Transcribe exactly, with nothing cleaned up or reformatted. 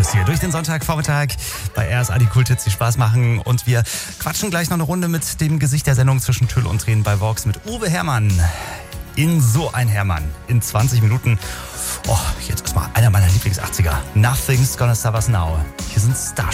Express hier durch den Sonntagvormittag bei R S A, die Kulthits, die Spaß machen. Und wir quatschen gleich noch eine Runde mit dem Gesicht der Sendung zwischen Tüll und Tränen bei Vox mit Uwe Herrmann. In so ein Herrmann. In zwanzig Minuten. Oh, jetzt erstmal einer meiner Lieblings-achtziger. Nothing's Gonna Stop Us Now. Hier sind Starship.